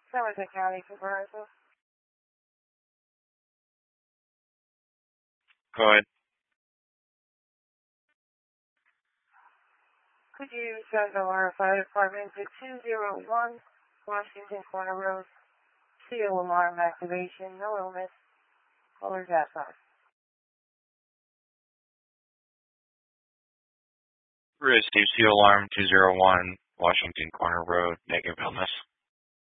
Somerset County Supervisor. Go ahead. Could you send our fire department to 201 Washington Corner Road? CO alarm activation, no illness. Caller's outside. Received CO alarm 201 Washington Corner Road, negative illness.